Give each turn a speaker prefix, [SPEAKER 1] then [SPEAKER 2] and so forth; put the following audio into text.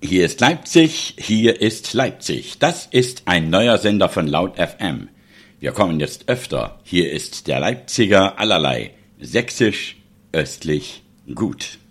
[SPEAKER 1] Hier ist Leipzig, hier ist Leipzig. Das ist ein neuer Sender von Laut FM. Wir kommen jetzt öfter. Hier ist der Leipziger allerlei. Sächsisch, östlich, gut.